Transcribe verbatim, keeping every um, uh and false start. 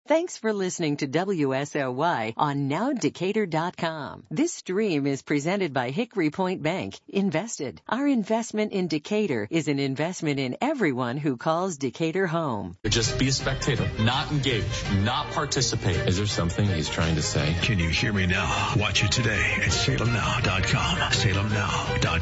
Thanks for listening to W S L Y on now decatur dot com. This stream is presented by Hickory Point Bank. Invested. Our investment in Decatur is an investment in everyone who calls Decatur home. Just be a spectator, not engage, not participate. Is there something he's trying to say? Can you hear me now? Watch it today at salem now dot com. salem now dot com.